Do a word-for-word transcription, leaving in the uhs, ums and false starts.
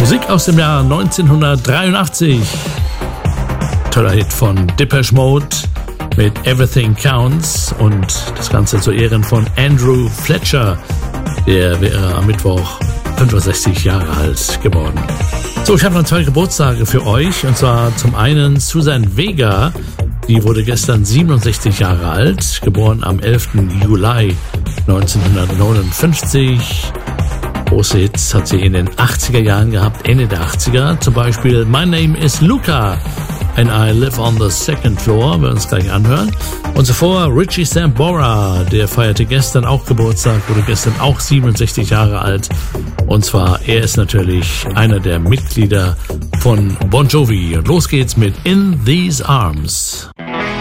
Musik aus dem Jahr neunzehnhundertdreiundachtzig. Toller Hit von Depeche Mode mit Everything Counts und das Ganze zu Ehren von Andrew Fletcher. Der wäre am Mittwoch fünfundsechzig Jahre alt geworden. So, ich habe noch zwei Geburtstage für euch, und zwar zum einen Susan Vega. Die wurde gestern siebenundsechzig Jahre alt, geboren am elften Juli neunzehnhundertneunundfünfzig. Große Hits hat sie in den achtziger Jahren gehabt, Ende der achtziger. Zum Beispiel My Name is Luca and I Live on the Second Floor, werden wir uns gleich anhören. Und zuvor Richie Sambora, der feierte gestern auch Geburtstag, wurde gestern auch siebenundsechzig Jahre alt. Und zwar, er ist natürlich einer der Mitglieder von Bon Jovi. Und los geht's mit In These Arms.